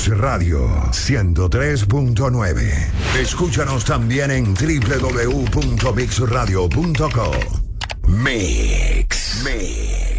Mix Radio 103.9. Escúchanos también en www.mixradio.co. Mix.